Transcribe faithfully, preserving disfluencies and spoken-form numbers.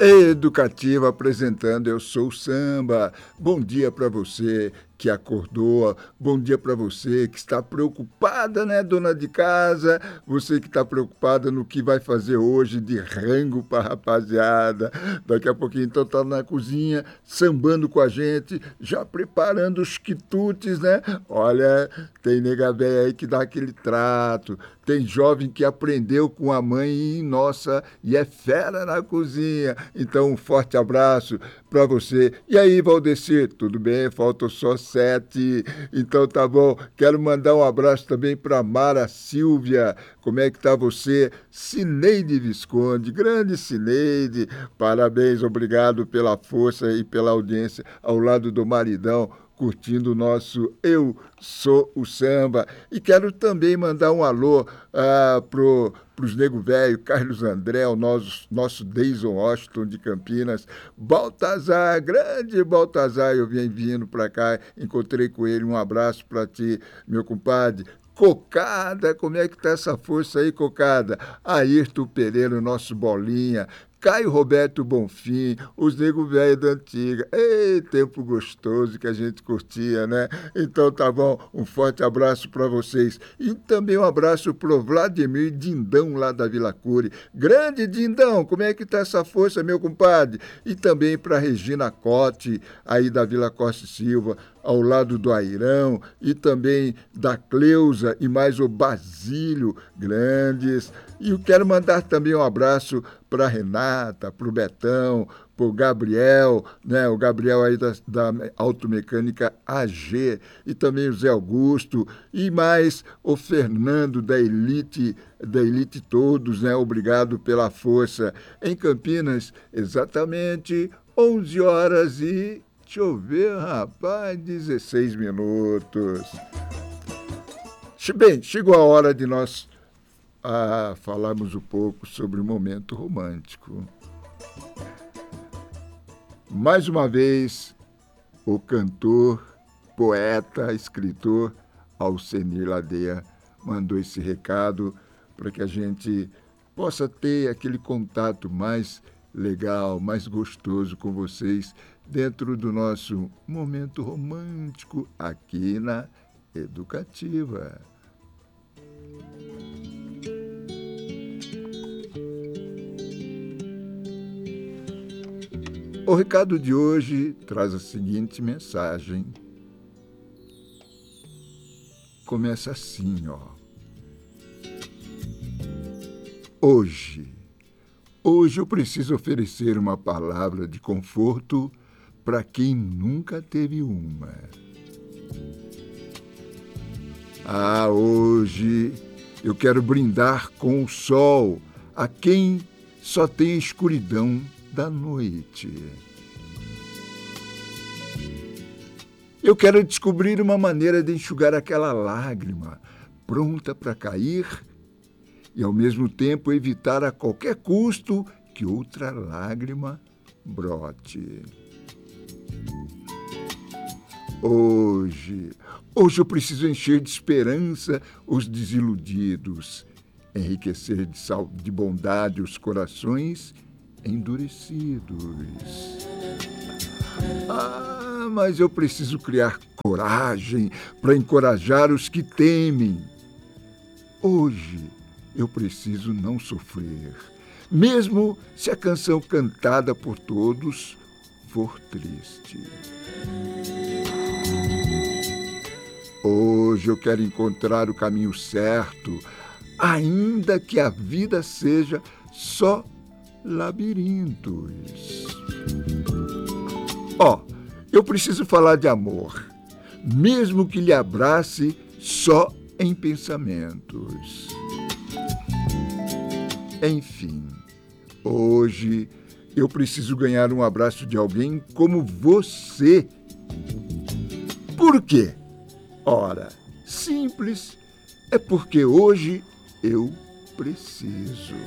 Educativa apresentando Eu Sou o Samba. Bom dia para você que acordou, bom dia para você que está preocupada, né, dona de casa? Você que está preocupada no que vai fazer hoje de rango para rapaziada. Daqui a pouquinho então tá na cozinha, sambando com a gente, já preparando os quitutes, né? Olha, tem nega véia aí que dá aquele trato, tem jovem que aprendeu com a mãe e, nossa, e é fera na cozinha. Então, um forte abraço para você. E aí, Valdecir, tudo bem? Faltam só sete. Então, tá bom. Quero mandar um abraço também para Mara Silvia. Como é que tá você? Cineide Visconde, grande Cineide. Parabéns, obrigado pela força e pela audiência ao lado do maridão, curtindo o nosso Eu Sou o Samba. E quero também mandar um alô ah, pro os nego velho, Carlos André, o nosso, nosso Deison Washington de Campinas, Baltazar, grande Baltazar, eu vim vindo para cá, encontrei com ele, um abraço para ti, meu compadre. Cocada, como é que tá essa força aí, Cocada? Ayrton Pereira, nosso Bolinha, Caio Roberto Bonfim, os nego velho da antiga. Ei, tempo gostoso que a gente curtia, né? Então tá bom, um forte abraço para vocês. E também um abraço pro Vladimir Dindão, lá da Vila Cury. Grande Dindão, como é que tá essa força, meu compadre? E também para Regina Cote, aí da Vila Costa e Silva, ao lado do Airão, e também da Cleusa e mais o Basílio, grandes. E eu quero mandar também um abraço para Renata, para o Betão, para o Gabriel, né? O Gabriel aí da, da Automecânica A G, e também o Zé Augusto, e mais o Fernando da Elite, da Elite Todos, né? Obrigado pela força. Em Campinas, exatamente onze horas e... Deixa eu ver, rapaz, dezesseis minutos. Bem, chegou a hora de nós ah, falarmos um pouco sobre o momento romântico. Mais uma vez, o cantor, poeta, escritor Alcenir Ladeia mandou esse recado para que a gente possa ter aquele contato mais legal, mais gostoso com vocês dentro do nosso momento romântico aqui na Educativa. O recado de hoje traz a seguinte mensagem. Começa assim, ó. Hoje, hoje eu preciso oferecer uma palavra de conforto para quem nunca teve uma. Ah, hoje eu quero brindar com o sol a quem só tem a escuridão da noite. Eu quero descobrir uma maneira de enxugar aquela lágrima pronta para cair e, ao mesmo tempo, evitar a qualquer custo que outra lágrima brote. Hoje, hoje eu preciso encher de esperança os desiludidos, enriquecer de, sal, de bondade os corações endurecidos. Ah, mas eu preciso criar coragem para encorajar os que temem. Hoje eu preciso não sofrer, mesmo se a canção cantada por todos for triste. Hoje eu quero encontrar o caminho certo, ainda que a vida seja só labirintos. Ó, oh, eu preciso falar de amor, mesmo que lhe abrace só em pensamentos. Enfim, hoje eu preciso ganhar um abraço de alguém como você. Por quê? Ora, simples, é porque hoje eu preciso.